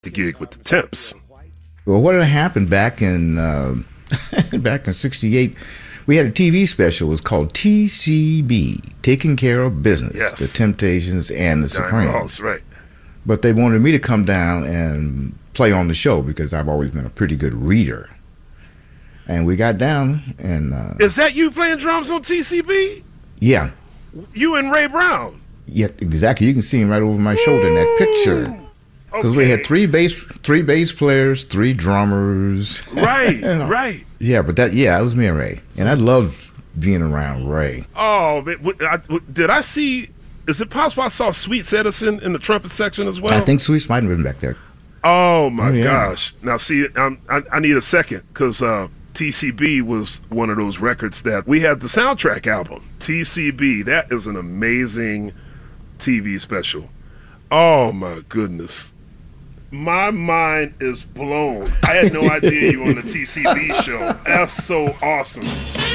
the gig with the Temps. Well, what had happened back in back in '68? We had a TV special. It was called TCB, Taking Care of Business. Yes. The Temptations and the Supremes. Ross, right. But they wanted me to come down and play on the show because I've always been a pretty good reader. And we got down and... Is that you playing drums on TCB? Yeah. You and Ray Brown? Yeah, exactly. You can see him right over my shoulder in that picture. Because we had three bass players, 3 drummers. Right, right. Yeah, but that was me and Ray. And I loved being around Ray. Oh, did I see... Is it possible I saw Sweets Edison in the trumpet section as well? I think Sweets might have been back there. Oh, my gosh. Now, see, I need a second because TCB was one of those records that we had the soundtrack album. TCB, that is an amazing TV special. Oh, my goodness. My mind is blown. I had no idea you were on the TCB show. That's so awesome.